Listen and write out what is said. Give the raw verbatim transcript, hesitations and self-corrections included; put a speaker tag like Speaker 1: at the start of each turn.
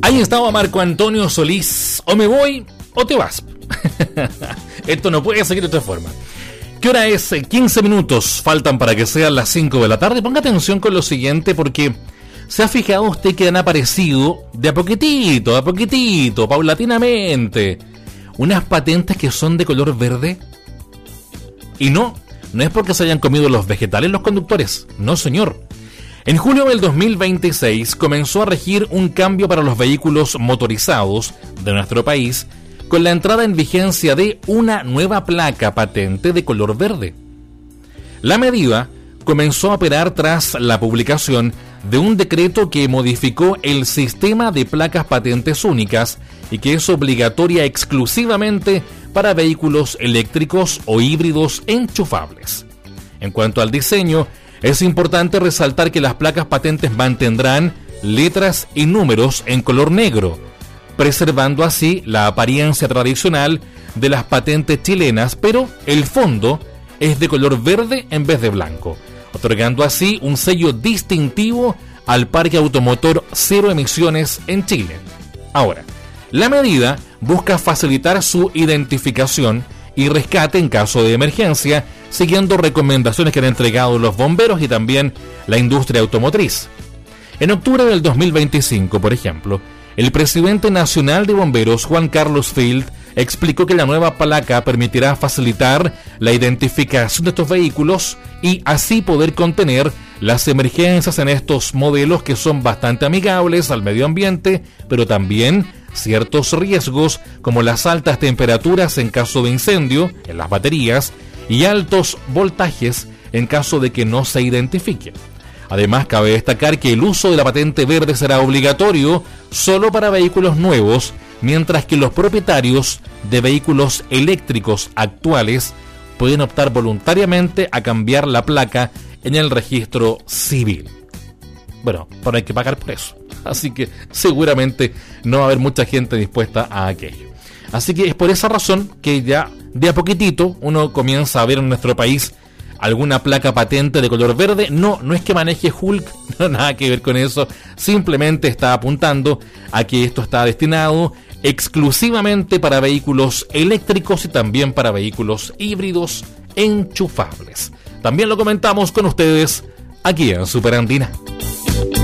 Speaker 1: Ahí estaba Marco Antonio Solís. O me voy o te vas. Esto no puede seguir de otra forma. ¿Qué hora es? quince minutos faltan para que sean las cinco de la tarde. Ponga atención con lo siguiente, porque ¿se ha fijado usted que han aparecido de a poquitito, de a poquitito, paulatinamente, unas patentes que son de color verde? Y no, no es porque se hayan comido los vegetales los conductores. No, señor. En julio del dos mil veintiséis comenzó a regir un cambio para los vehículos motorizados de nuestro país con la entrada en vigencia de una nueva placa patente de color verde. La medida comenzó a operar tras la publicación de un decreto que modificó el sistema de placas patentes únicas y que es obligatoria exclusivamente para vehículos eléctricos o híbridos enchufables. En cuanto al diseño, es importante resaltar que las placas patentes mantendrán letras y números en color negro, preservando así la apariencia tradicional de las patentes chilenas, pero el fondo es de color verde en vez de blanco, otorgando así un sello distintivo al parque automotor cero emisiones en Chile. Ahora, la medida busca facilitar su identificación y rescate en caso de emergencia, siguiendo recomendaciones que han entregado los bomberos y también la industria automotriz. En octubre del dos mil veinticinco, por ejemplo, el presidente nacional de bomberos, Juan Carlos Field, explicó que la nueva placa permitirá facilitar la identificación de estos vehículos y así poder contener las emergencias en estos modelos que son bastante amigables al medio ambiente, pero también ciertos riesgos como las altas temperaturas en caso de incendio en las baterías y altos voltajes en caso de que no se identifiquen. Además, cabe destacar que el uso de la patente verde será obligatorio solo para vehículos nuevos, mientras que los propietarios de vehículos eléctricos actuales pueden optar voluntariamente a cambiar la placa en el registro civil. Bueno, pero hay que pagar por eso. Así que seguramente no va a haber mucha gente dispuesta a aquello. Así que es por esa razón que ya de a poquitito uno comienza a ver en nuestro país alguna placa patente de color verde. No, no es que maneje Hulk, no nada que ver con eso. Simplemente está apuntando a que esto está destinado exclusivamente para vehículos eléctricos y también para vehículos híbridos enchufables. También lo comentamos con ustedes aquí en Super Andina.